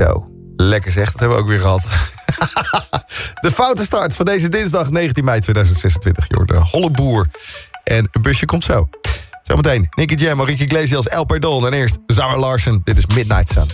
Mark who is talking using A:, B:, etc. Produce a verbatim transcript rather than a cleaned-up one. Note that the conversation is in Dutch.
A: Zo, lekker zeg, dat hebben we ook weer gehad. De foute start van deze dinsdag negentien mei tweeduizend zesentwintig. Je hoort de Holleboer. En een busje komt zo. Zometeen Nicky Jam, Enrique Iglesias, El Perdón. En eerst Zara Larsson. Dit is Midnight Sun.